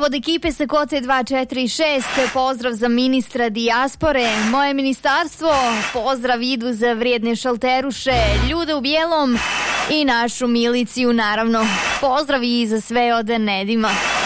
od ekipe sa Koce 246, pozdrav za ministra dijaspore, moje ministarstvo, pozdrav idu za vrijedne šalteruše, ljude u bijelom i našu miliciju, naravno. Pozdrav i za sve od Nedima.